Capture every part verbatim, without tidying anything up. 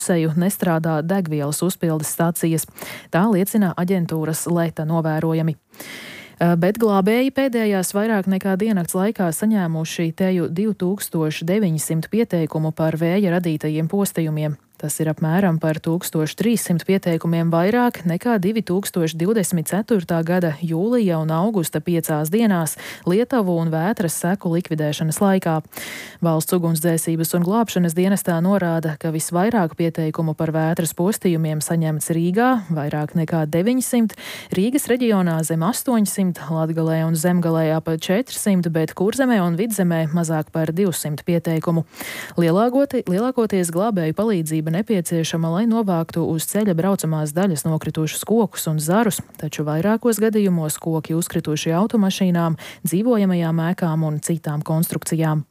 Seju nestrādā degvielas uzpildes stācijas. Tā liecina aģentūras Leta novērojami. Bet glābēji pēdējās vairāk nekā diennakts laikā saņēmuši teju divi tūkstoši deviņi simti pieteikumu par vēja radītajiem postījumiem. Tas ir apmēram par tūkstoš trīs simti pieteikumiem vairāk nekā divi tūkstoši divdesmit ceturtā gada jūlija un augusta piecās dienās Lietuvu un vētras seku likvidēšanas laikā. Valsts ugunsdzēsības un glābšanas dienestā norāda, ka visvairāk pieteikumu par vētras postījumiem saņemts Rīgā – vairāk nekā deviņi simti, Rīgas reģionā zem astoņi simti, Latgalē un Zemgalē ap četri simti, bet Kurzemē un Vidzemē mazāk par divsimt pieteikumu. Lielākoti, lielākoties glābēju palīdzība nepieciešama, lai novāktu uz ceļa braucamās daļas nokritušus kokus un zarus, taču vairākos gadījumos koki uzkrituši automašīnām, dzīvojamajām ēkām un citām konstrukcijām.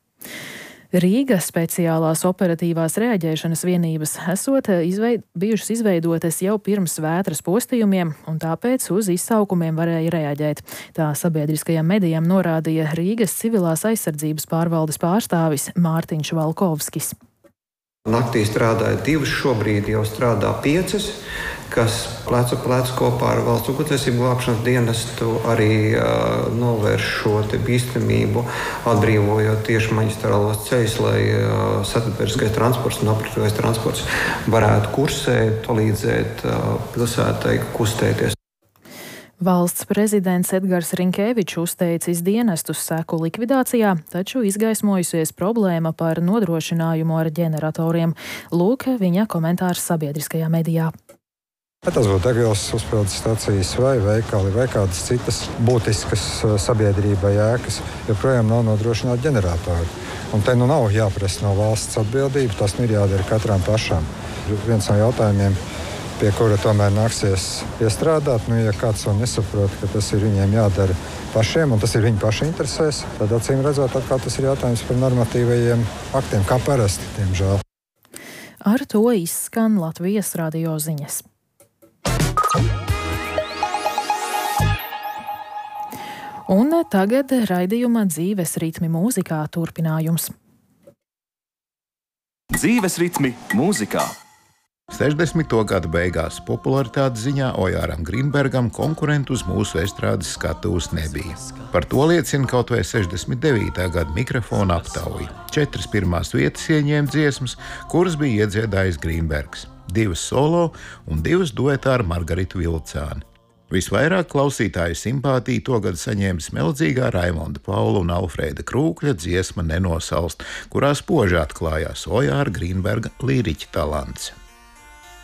Rīga speciālās operatīvās reaģēšanas vienības esot izveid, bijušas izveidotas jau pirms vētras postījumiem, un tāpēc uz izsaukumiem varēja reaģēt. Tā sabiedriskajām medijām norādīja Rīgas civilās aizsardzības pārvaldes pārstāvis Mārtiņš Valkovskis. Naktī strādāja divas, šobrīd jau strādā piecas, kas plecu plecu kopā ar Valsts ugunsdzēsību glābšanas dienestu arī uh, novērš šo te bīstamību, atbrīvojot tieši maģistrālos ceļus, lai uh, sabiedriskais transports un operatīvais transports varētu kursēt, palīdzēt uh, pilsētai kustēties. Valsts prezidents Edgars Rinkēvičs uzteicis dienestus seku likvidācijā, taču izgaismojusies problēma par nodrošinājumu ar ģeneratoriem. Lūk, viņa komentārs sabiedriskajā medijā. Tas būtu degvielas uzpildes stācijas vai veikali vai kādas citas būtiskas sabiedrībai ēkas, joprojām nav nodrošināti ģeneratori. Un te nu nav jāprasa no valsts atbildība, tas nu ir jādara katram pašam. Viens no jautājumiem, pie kura tomēr nāksies iestrādāt. Nu, ja kāds to nesaprot, ka tas ir viņiem jādara pašiem, un tas ir viņu pašu interesēs, tad acīm redzot, atkal tas ir jautājums par normatīvajiem aktiem, kā parasti, diemžēl. Ar to izskan Latvijas radio ziņas. Un tagad raidījuma dzīves ritmi mūzikā turpinājums. Dzīves ritmi mūzikā. sešdesmito gadu beigās popularitātes ziņā Ojāram Grīnbergam konkurentu uz mūsu estrādes skatuves nebija. Par to liecina kaut vai sešdesmit devītā gada mikrofona aptauja. Četras pirmās vietas ieņēma dziesmas, kuras bija iedziedājis Grīnbergs. Divas solo un divas duetā ar Margaritu Vilcāni. Visvairāk klausītāju simpātiju togad saņēmis melodzīgā Raimonda Paula un Alfrēda Krūkļa dziesma Nenosalst, kurā spoži atklājās Ojāra Grīnberga līriķa talants.